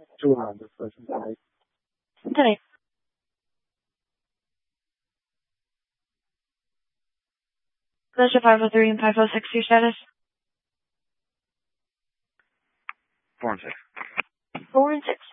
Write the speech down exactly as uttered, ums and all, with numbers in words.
住哪的发生在这里。Pleasure five oh three and five oh six, your status? Four and six. Four and six.